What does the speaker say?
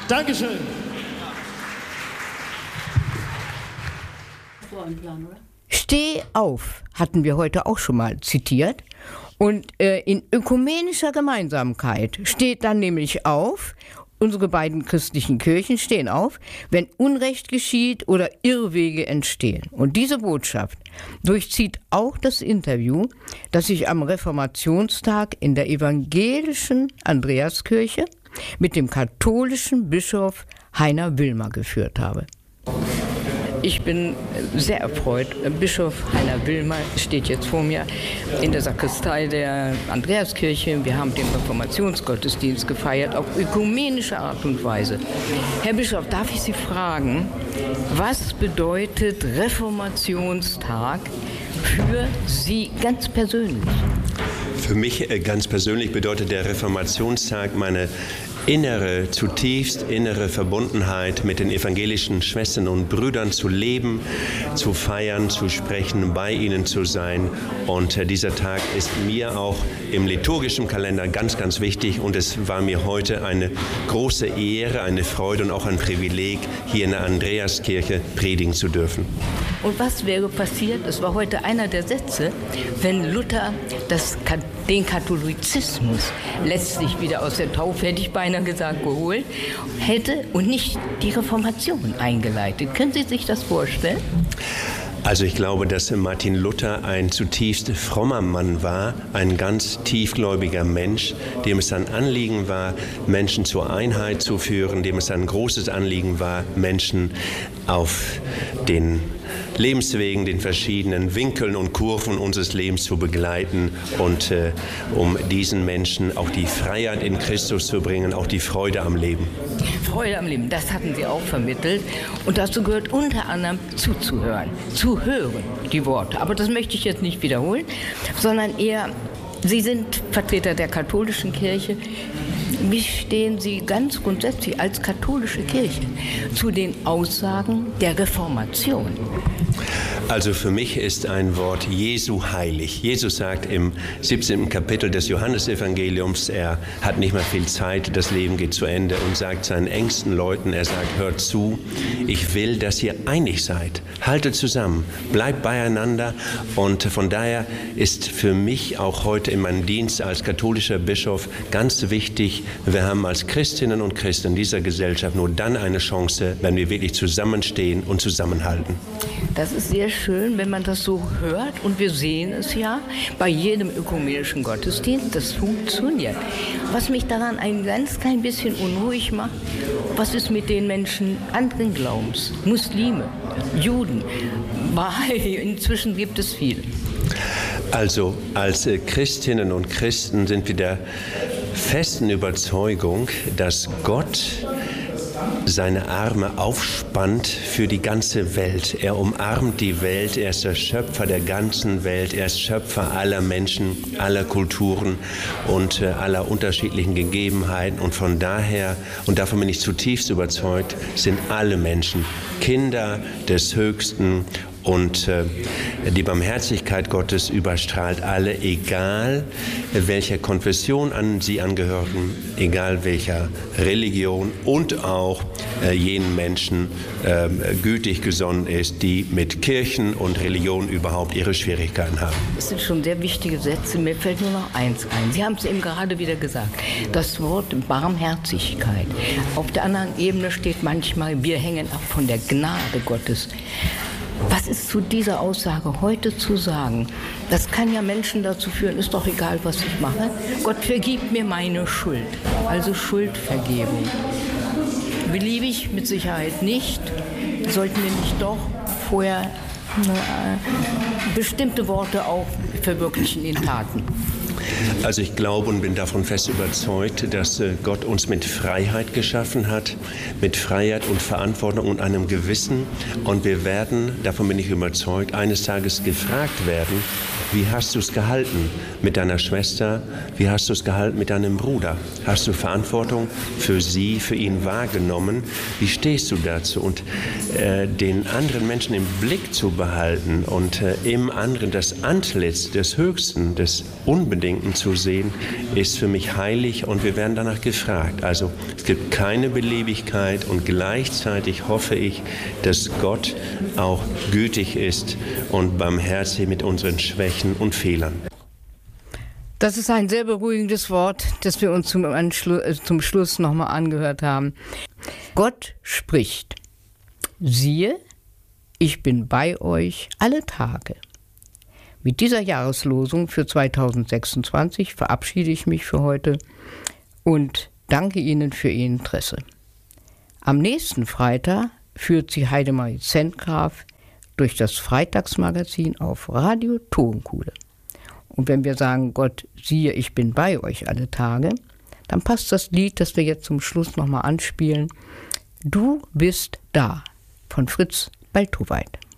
Dankeschön. Steh auf, hatten wir heute auch schon mal zitiert. Und in ökumenischer Gemeinsamkeit steht dann nämlich auf, unsere beiden christlichen Kirchen stehen auf, wenn Unrecht geschieht oder Irrwege entstehen. Und diese Botschaft durchzieht auch das Interview, das ich am Reformationstag in der evangelischen Andreaskirche mit dem katholischen Bischof Heiner Wilmer geführt habe. Ich bin sehr erfreut. Bischof Heiner Wilmer steht jetzt vor mir in der Sakristei der Andreaskirche. Wir haben den Reformationsgottesdienst gefeiert, auf ökumenische Art und Weise. Herr Bischof, darf ich Sie fragen, was bedeutet Reformationstag für Sie ganz persönlich? Für mich ganz persönlich bedeutet der Reformationstag meine zutiefst innere Verbundenheit mit den evangelischen Schwestern und Brüdern zu leben, zu feiern, zu sprechen, bei ihnen zu sein. Und dieser Tag ist mir auch im liturgischen Kalender ganz, ganz wichtig. Und es war mir heute eine große Ehre, eine Freude und auch ein Privileg, hier in der Andreaskirche predigen zu dürfen. Und was wäre passiert, es war heute einer der Sätze, wenn Luther den Katholizismus letztlich wieder aus der Taufe, hätte ich beinahe gesagt, geholt hätte und nicht die Reformation eingeleitet. Können Sie sich das vorstellen? Also ich glaube, dass Martin Luther ein zutiefst frommer Mann war, ein ganz tiefgläubiger Mensch, dem es ein Anliegen war, Menschen zur Einheit zu führen, dem es ein großes Anliegen war, Menschen auf den Lebenswegen, den verschiedenen Winkeln und Kurven unseres Lebens zu begleiten und um diesen Menschen auch die Freiheit in Christus zu bringen, auch die Freude am Leben. Freude am Leben, das hatten Sie auch vermittelt. Und dazu gehört unter anderem zuzuhören, zu hören, die Worte. Aber das möchte ich jetzt nicht wiederholen, sondern eher, Sie sind Vertreter der katholischen Kirche. Wie stehen Sie ganz grundsätzlich als katholische Kirche zu den Aussagen der Reformation? Also für mich ist ein Wort Jesu heilig. Jesus sagt im 17. Kapitel des Johannesevangeliums, er hat nicht mehr viel Zeit, das Leben geht zu Ende und sagt seinen engsten Leuten, er sagt, hört zu, ich will, dass ihr einig seid, haltet zusammen, bleibt beieinander und von daher ist für mich auch heute in meinem Dienst als katholischer Bischof ganz wichtig, wir haben als Christinnen und Christen in dieser Gesellschaft nur dann eine Chance, wenn wir wirklich zusammenstehen und zusammenhalten. Das ist sehr schön, wenn man das so hört und wir sehen es ja bei jedem ökumenischen Gottesdienst, das funktioniert. Was mich daran ein ganz klein bisschen unruhig macht, was ist mit den Menschen anderen Glaubens, Muslime, Juden, Bahai, inzwischen gibt es viele. Also als Christinnen und Christen sind wir der festen Überzeugung, dass Gott seine Arme aufspannt für die ganze Welt. Er umarmt die Welt, er ist der Schöpfer der ganzen Welt, er ist Schöpfer aller Menschen, aller Kulturen und aller unterschiedlichen Gegebenheiten. Und von daher, und davon bin ich zutiefst überzeugt, sind alle Menschen Kinder des Höchsten. Und die Barmherzigkeit Gottes überstrahlt alle, egal welcher Konfession sie angehören, egal welcher Religion und auch jenen Menschen gütig gesonnen ist, die mit Kirchen und Religion überhaupt ihre Schwierigkeiten haben. Das sind schon sehr wichtige Sätze. Mir fällt nur noch eins ein. Sie haben es eben gerade wieder gesagt. Das Wort Barmherzigkeit. Auf der anderen Ebene steht manchmal, wir hängen ab von der Gnade Gottes. Was ist zu dieser Aussage heute zu sagen? Das kann ja Menschen dazu führen, ist doch egal, was ich mache. Gott vergibt mir meine Schuld, also Schuldvergebung. Beliebig mit Sicherheit nicht. Sollten wir nicht doch vorher bestimmte Worte auch verwirklichen in Taten? Also ich glaube und bin davon fest überzeugt, dass Gott uns mit Freiheit geschaffen hat, mit Freiheit und Verantwortung und einem Gewissen. Und wir werden, davon bin ich überzeugt, eines Tages gefragt werden, wie hast du es gehalten? mit deiner Schwester? Wie hast du es gehalten mit deinem Bruder? Hast du Verantwortung für sie, für ihn wahrgenommen? Wie stehst du dazu? Und den anderen Menschen im Blick zu behalten und im anderen das Antlitz des Höchsten, des Unbedingten zu sehen, ist für mich heilig und wir werden danach gefragt. Also es gibt keine Beliebigkeit und gleichzeitig hoffe ich, dass Gott auch gütig ist und barmherzig mit unseren Schwächen und Fehlern. Das ist ein sehr beruhigendes Wort, das wir uns zum Schluss nochmal angehört haben. Gott spricht: Siehe, ich bin bei euch alle Tage. Mit dieser Jahreslosung für 2026 verabschiede ich mich für heute und danke Ihnen für Ihr Interesse. Am nächsten Freitag führt Sie Heidemarie Zentgraf durch das Freitagsmagazin auf Radio Tonkuhle. Und wenn wir sagen, Gott, siehe, ich bin bei euch alle Tage, dann passt das Lied, das wir jetzt zum Schluss nochmal anspielen, Du bist da, von Fritz Baltowait.